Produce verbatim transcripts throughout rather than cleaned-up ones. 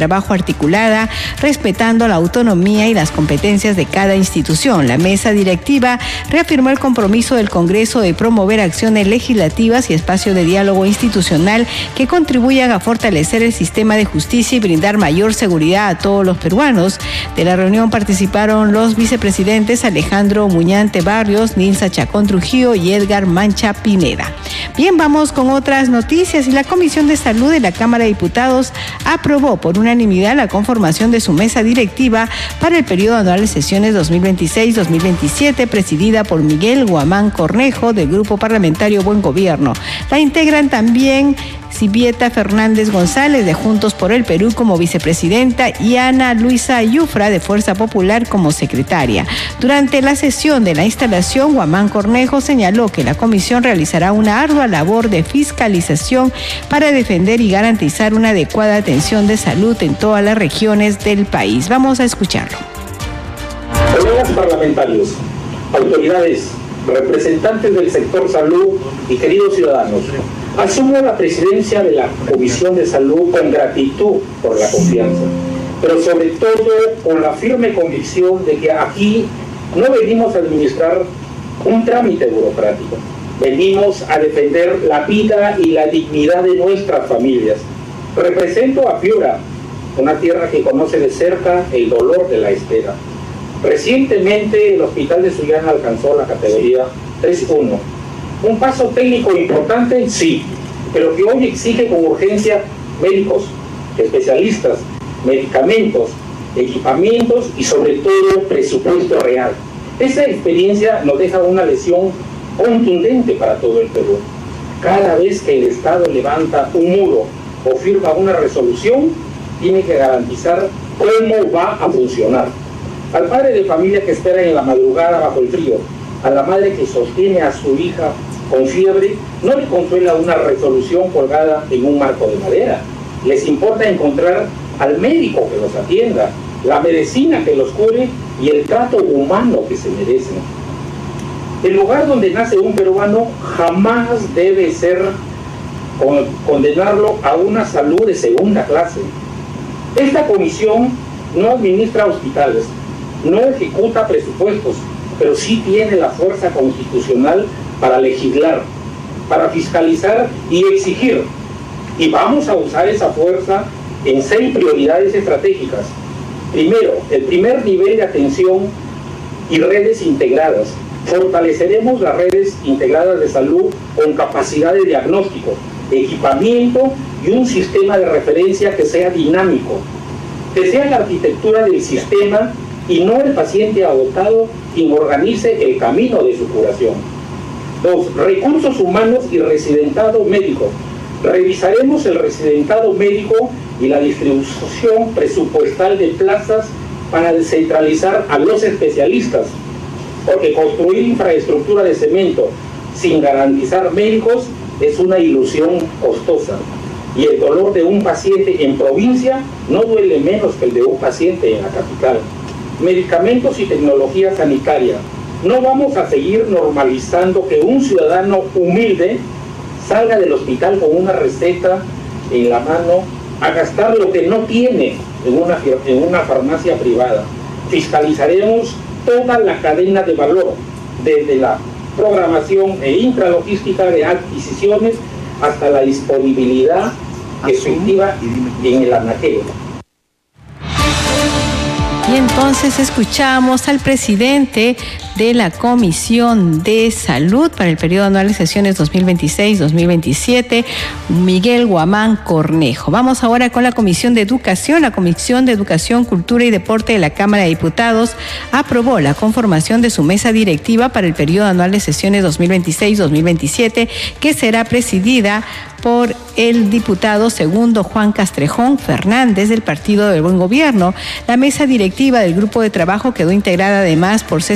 trabajo articulada, respetando la autonomía y las competencias de cada institución. La mesa directiva reafirmó el compromiso del Congreso de promover acciones legislativas y espacios de diálogo institucional que contribuyan a fortalecer el sistema de justicia y brindar mayor seguridad a todos los peruanos. De la reunión participaron los vicepresidentes Alejandro Muñante Barrios, Nilsa Chacón Trujillo y Edgar Mancha Pineda. Bien, vamos con otras noticias. Y la Comisión de Salud de la Cámara de Diputados aprobó por unanimidad la conformación de su mesa directiva para el periodo anual de sesiones dos mil veintiséis dos mil veintisiete, presidida por Miguel Guamán Cornejo, del Grupo Parlamentario Buen Gobierno. La integran también Sibieta Fernández González, de Juntos por el Perú, como vicepresidenta, y Ana Luisa Ayufra, de Fuerza Popular, como secretaria. Durante la sesión de la instalación, Guamán Cornejo señaló que la comisión realizará una ardua labor de fiscalización para defender y garantizar una adecuada atención de salud en todas las regiones del país. Vamos a escucharlo. Colegas parlamentarios, autoridades, representantes del sector salud y queridos ciudadanos, asumo la presidencia de la Comisión de Salud con gratitud por la confianza, pero sobre todo con la firme convicción de que aquí no venimos a administrar un trámite burocrático, venimos a defender la vida y la dignidad de nuestras familias. Represento a Piura, una tierra que conoce de cerca el dolor de la espera. Recientemente el Hospital de Sullana alcanzó la categoría tres uno. Un paso técnico importante, sí, pero que hoy exige con urgencia médicos, especialistas, medicamentos, equipamientos y sobre todo presupuesto real. Esa experiencia nos deja una lección contundente para todo el Perú. Cada vez que el Estado levanta un muro o firma una resolución, tiene que garantizar cómo va a funcionar. Al padre de familia que espera en la madrugada bajo el frío, a la madre que sostiene a su hija con fiebre, no le consuela una resolución colgada en un marco de madera. Les importa encontrar al médico que los atienda, la medicina que los cure y el trato humano que se merecen. El lugar donde nace un peruano jamás debe ser con, condenarlo a una salud de segunda clase. Esta comisión no administra hospitales, no ejecuta presupuestos, pero sí tiene la fuerza constitucional para legislar, para fiscalizar y exigir. Y vamos a usar esa fuerza en seis prioridades estratégicas. Primero, el primer nivel de atención y redes integradas. Fortaleceremos las redes integradas de salud con capacidad de diagnóstico, equipamiento y un sistema de referencia que sea dinámico, que sea la arquitectura del sistema y no el paciente agotado quien organice el camino de su curación. Dos, recursos humanos y residentado médico. Revisaremos el residentado médico y la distribución presupuestal de plazas para descentralizar a los especialistas, porque construir infraestructura de cemento sin garantizar médicos es una ilusión costosa. Y el dolor de un paciente en provincia no duele menos que el de un paciente en la capital. Medicamentos y tecnología sanitaria. No vamos a seguir normalizando que un ciudadano humilde salga del hospital con una receta en la mano a gastar lo que no tiene en una, en una farmacia privada. Fiscalizaremos toda la cadena de valor, desde la programación e intralogística de adquisiciones hasta la disponibilidad efectiva en el anaqueo. Y entonces escuchamos al presidente de la Comisión de Salud para el periodo anual de sesiones dos mil veintiséis dos mil veintisiete, Miguel Guamán Cornejo. Vamos ahora con la Comisión de Educación. La Comisión de Educación, Cultura y Deporte de la Cámara de Diputados aprobó la conformación de su mesa directiva para el periodo anual de sesiones dos mil veintiséis dos mil veintisiete, que será presidida por el diputado segundo Juan Castrejón Fernández, del Partido del Buen Gobierno. La mesa directiva del grupo de trabajo quedó integrada además por César Hugo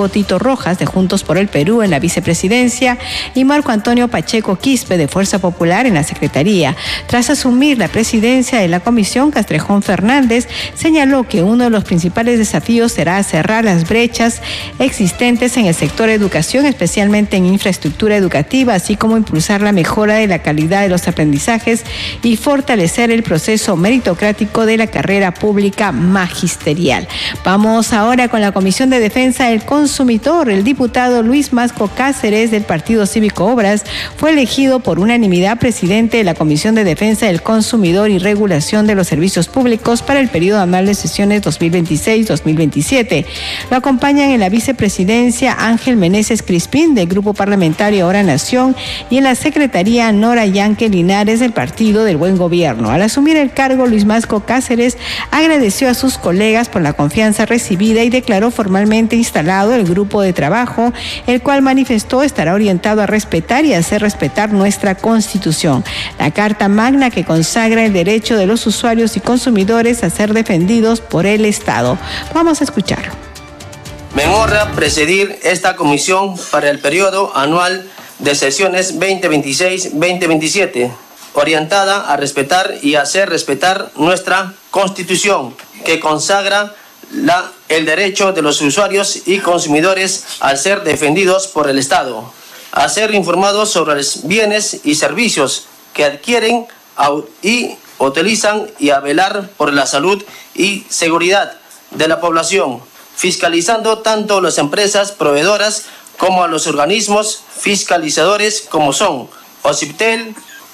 Diego Tito Rojas de Juntos por el Perú en la vicepresidencia y Marco Antonio Pacheco Quispe de Fuerza Popular en la secretaría. Tras asumir la presidencia de la comisión, Castrejón Fernández señaló que uno de los principales desafíos será cerrar las brechas existentes en el sector educación, especialmente en infraestructura educativa, así como impulsar la mejora de la calidad de los aprendizajes y fortalecer el proceso meritocrático de la carrera pública magisterial. Vamos ahora con la Comisión de Defensa del Consumidor. El diputado Luis Masco Cáceres del Partido Cívico Obras fue elegido por unanimidad presidente de la Comisión de Defensa del Consumidor y Regulación de los Servicios Públicos para el periodo anual de sesiones dos mil veintiséis dos mil veintisiete. Lo acompañan en la vicepresidencia Ángel Meneses Crispín del Grupo Parlamentario Ahora Nación y en la secretaría Nora Yanque Linares del Partido del Buen Gobierno. Al asumir el cargo, Luis Masco Cáceres agradeció a sus colegas por la confianza recibida y declaró formalmente instalado el grupo de trabajo, el cual manifestó estará orientado a respetar y hacer respetar nuestra Constitución, la Carta Magna que consagra el derecho de los usuarios y consumidores a ser defendidos por el Estado. Vamos a escuchar. Me honra presidir esta comisión para el periodo anual de sesiones veinte veintiséis veinte veintisiete, orientada a respetar y hacer respetar nuestra Constitución, que consagra la, el derecho de los usuarios y consumidores a ser defendidos por el Estado, a ser informados sobre los bienes y servicios que adquieren y utilizan y a velar por la salud y seguridad de la población, fiscalizando tanto a las empresas proveedoras como a los organismos fiscalizadores como son OCIPTEL,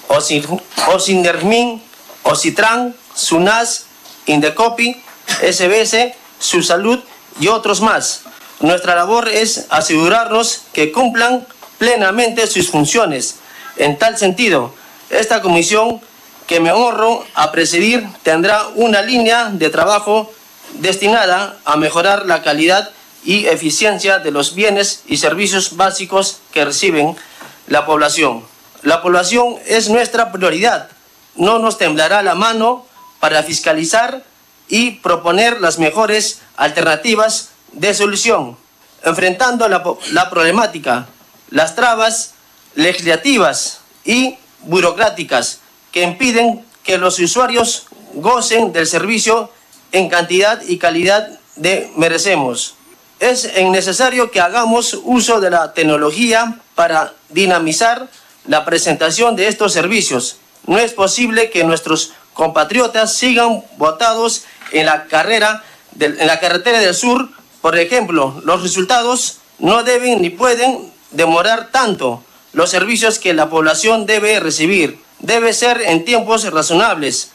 OCINERMIN, OCITRAN, SUNAS, INDECOPI, S B S, Su Salud y otros más. Nuestra labor es asegurarnos que cumplan plenamente sus funciones. En tal sentido, esta comisión que me honro a presidir tendrá una línea de trabajo destinada a mejorar la calidad y eficiencia de los bienes y servicios básicos que reciben la población. La población es nuestra prioridad. No nos temblará la mano para fiscalizar y proponer las mejores alternativas de solución, enfrentando la, la problemática, las trabas legislativas y burocráticas que impiden que los usuarios gocen del servicio en cantidad y calidad que merecemos. Es necesario que hagamos uso de la tecnología para dinamizar la presentación de estos servicios. No es posible que nuestros compatriotas sigan botados en la carrera de, en la carretera del sur. Por ejemplo, los resultados no deben ni pueden demorar tanto. Los servicios que la población debe recibir debe ser en tiempos razonables.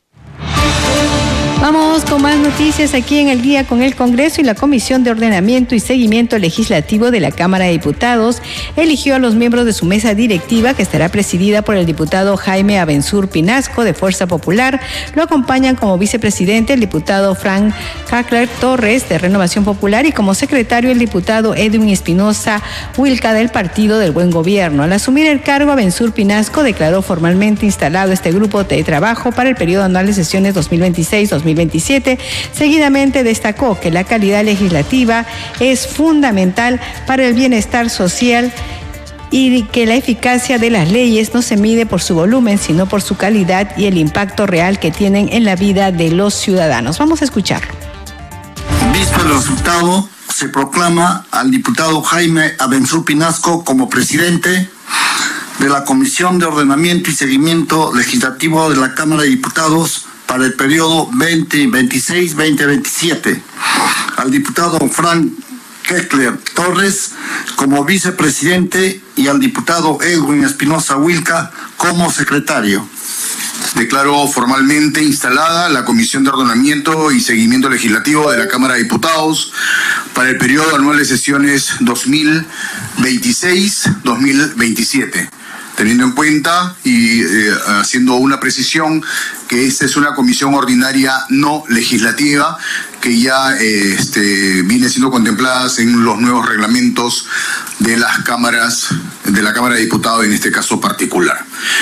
Vamos con más noticias aquí en El Día con el Congreso. Y la Comisión de Ordenamiento y Seguimiento Legislativo de la Cámara de Diputados eligió a los miembros de su mesa directiva, que estará presidida por el diputado Jaime Abensur Pinasco de Fuerza Popular. Lo acompañan como vicepresidente el diputado Frank Cackler Torres de Renovación Popular y como secretario el diputado Edwin Espinosa Huilca del Partido del Buen Gobierno. Al asumir el cargo, Abensur Pinasco declaró formalmente instalado este grupo de trabajo para el periodo anual de sesiones dos mil veintiséis dos mil veintisiete. Seguidamente destacó que la calidad legislativa es fundamental para el bienestar social y que la eficacia de las leyes no se mide por su volumen, sino por su calidad y el impacto real que tienen en la vida de los ciudadanos. Vamos a escucharlo. Visto el resultado, se proclama al diputado Jaime Abensur Pinasco como presidente de la Comisión de Ordenamiento y Seguimiento Legislativo de la Cámara de Diputados para el periodo veinte veintiséis veinte veintisiete, al diputado Frank Cackler Torres como vicepresidente y al diputado Edwin Espinosa Huilca como secretario. Declaro formalmente instalada la Comisión de Ordenamiento y Seguimiento Legislativo de la Cámara de Diputados para el periodo anual de sesiones dos mil veintiséis dos mil veintisiete. Teniendo en cuenta y eh, haciendo una precisión que esta es una comisión ordinaria no legislativa que ya eh, este, viene siendo contemplada en los nuevos reglamentos de las cámaras, de la Cámara de Diputados en este caso particular.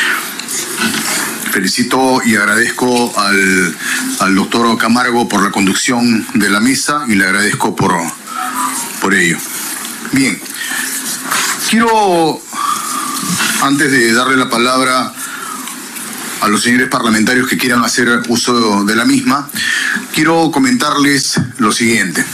Felicito y agradezco al, al doctor Camargo por la conducción de la mesa y le agradezco por, por ello. Bien, quiero, antes de darle la palabra a los señores parlamentarios que quieran hacer uso de la misma, quiero comentarles lo siguiente.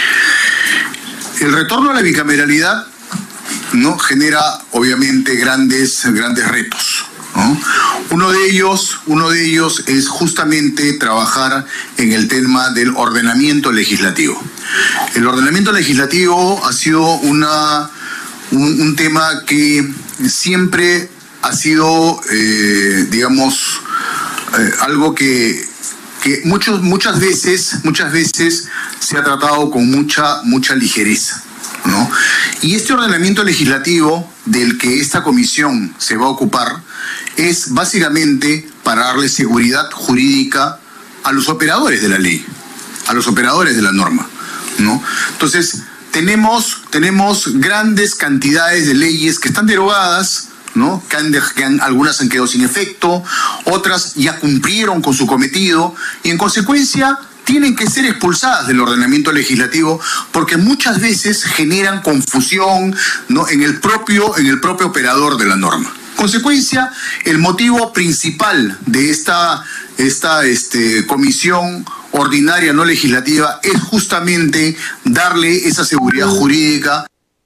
El retorno a la bicameralidad no genera, obviamente, grandes, grandes retos, ¿no? Uno de ellos, uno de ellos es justamente trabajar en el tema del ordenamiento legislativo. El ordenamiento legislativo ha sido una, un, un tema que siempre ha sido, eh, digamos, eh, algo que, que muchos, muchas veces, muchas veces se ha tratado con mucha, mucha ligereza, ¿no? Y este ordenamiento legislativo del que esta comisión se va a ocupar es básicamente para darle seguridad jurídica a los operadores de la ley, a los operadores de la norma, ¿no? Entonces, tenemos, tenemos grandes cantidades de leyes que están derogadas, ¿no? Que, han, que han, algunas han quedado sin efecto, otras ya cumplieron con su cometido y en consecuencia tienen que ser expulsadas del ordenamiento legislativo porque muchas veces generan confusión, ¿no? en el propio, en el propio operador de la norma. Consecuencia, el motivo principal de esta, esta este, comisión ordinaria no legislativa es justamente darle esa seguridad jurídica.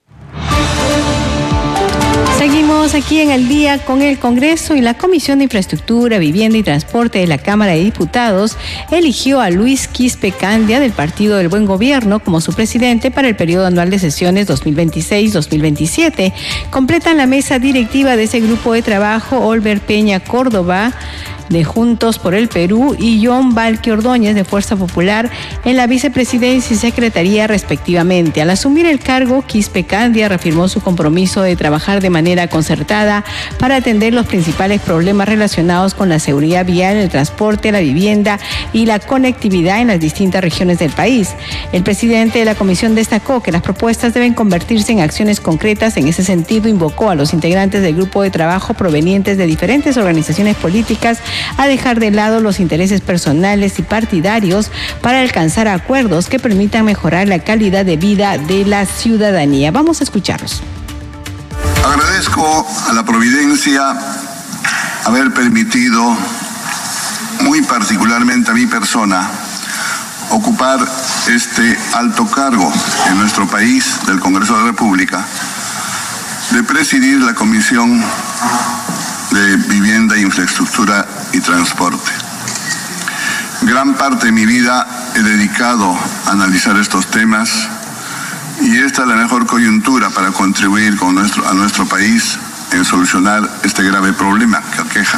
Seguimos aquí en El Día con el Congreso y la Comisión de Infraestructura, Vivienda y Transporte de la Cámara de Diputados eligió a Luis Quispe Candia del Partido del Buen Gobierno como su presidente para el periodo anual de sesiones dos mil veintiséis dos mil veintisiete. Completan la mesa directiva de ese grupo de trabajo Olver Peña Córdoba de Juntos por el Perú y John Valque Ordóñez de Fuerza Popular en la vicepresidencia y secretaría respectivamente. Al asumir el cargo, Quispe Candia reafirmó su compromiso de trabajar de manera concertada para atender los principales problemas relacionados con la seguridad vial, el transporte, la vivienda y la conectividad en las distintas regiones del país. El presidente de la comisión destacó que las propuestas deben convertirse en acciones concretas. En ese sentido, invocó a los integrantes del grupo de trabajo provenientes de diferentes organizaciones políticas a dejar de lado los intereses personales y partidarios para alcanzar acuerdos que permitan mejorar la calidad de vida de la ciudadanía. Vamos a escucharlos. Agradezco a la Providencia haber permitido, muy particularmente a mi persona, ocupar este alto cargo en nuestro país del Congreso de la República, de presidir la Comisión de Vivienda, Infraestructura y Transporte. Gran parte de mi vida he dedicado a analizar estos temas y esta es la mejor coyuntura para contribuir con nuestro, a nuestro país en solucionar este grave problema que aqueja.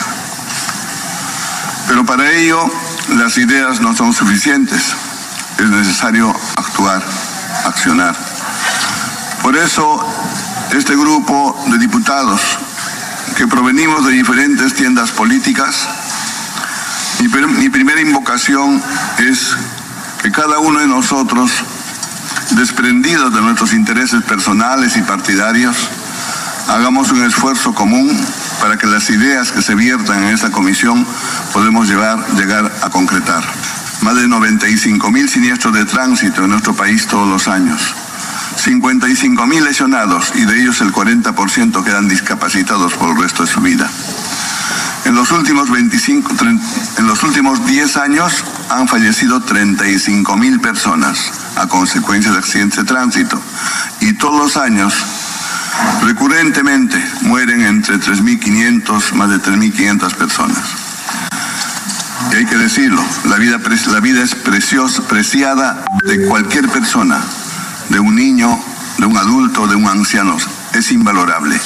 Pero para ello las ideas no son suficientes, es necesario actuar, accionar. Por eso este grupo de diputados que provenimos de diferentes tiendas políticas, mi, mi primera invocación es que cada uno de nosotros, desprendidos de nuestros intereses personales y partidarios, hagamos un esfuerzo común para que las ideas que se viertan en esta comisión podamos llevar, llegar a concretar. Más de noventa y cinco mil siniestros de tránsito en nuestro país todos los años. cincuenta y cinco mil lesionados y de ellos el cuarenta por ciento quedan discapacitados por el resto de su vida. En los últimos veinticinco, en los últimos diez años han fallecido treinta y cinco mil personas a consecuencia de accidentes de tránsito y todos los años recurrentemente mueren entre tres mil quinientos, más de tres mil quinientas personas. Y hay que decirlo, la vida, la vida es preciosa, preciada de cualquier persona, de un niño, de un adulto, de un anciano, es invalorable.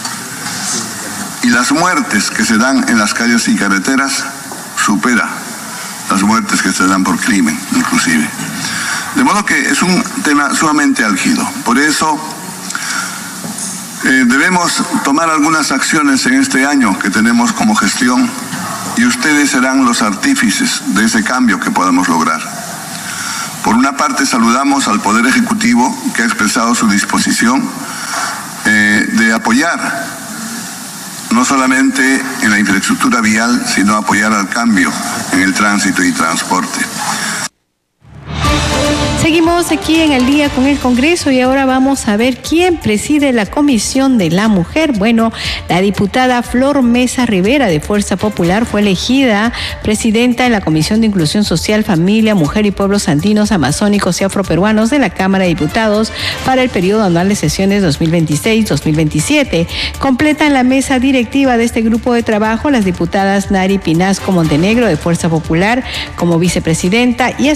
Y las muertes que se dan en las calles y carreteras supera las muertes que se dan por crimen, inclusive. De modo que es un tema sumamente álgido. Por eso eh, debemos tomar algunas acciones en este año que tenemos como gestión y ustedes serán los artífices de ese cambio que podamos lograr. Por una parte, saludamos al Poder Ejecutivo que ha expresado su disposición eh, de apoyar no solamente en la infraestructura vial, sino apoyar al cambio en el tránsito y transporte. Seguimos aquí en El Día con el Congreso y ahora vamos a ver quién preside la Comisión de la Mujer. Bueno, la diputada Flor Mesa Rivera de Fuerza Popular fue elegida presidenta de la Comisión de Inclusión Social, Familia, Mujer y Pueblos Andinos, Amazónicos y Afroperuanos de la Cámara de Diputados para el periodo anual de sesiones dos mil veintiséis dos mil veintisiete. Completan la mesa directiva de este grupo de trabajo las diputadas Nari Pinasco Montenegro de Fuerza Popular como vicepresidenta y